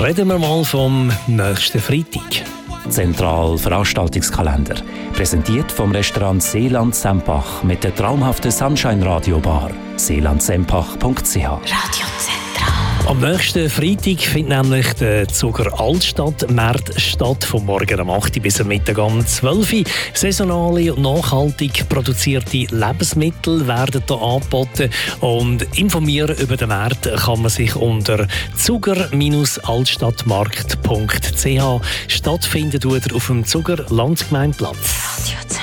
Reden wir mal vom nächsten Freitag. Zentral Veranstaltungskalender. Präsentiert vom Restaurant Seeland Sempach mit der traumhaften Sunshine Radio Bar. seelandsempach.ch. Radio Zentral. Am nächsten Freitag findet nämlich der Zuger Altstadt-Markt statt, vom Morgen um 8 Uhr bis am Mittag um 12 Uhr. Saisonale und nachhaltig produzierte Lebensmittel werden hier angeboten. Und informieren über den Markt kann man sich unter zuger-altstadtmarkt.ch. Stattfinden tut er auf dem Zuger Landsgemeindeplatz. Radio Zentral.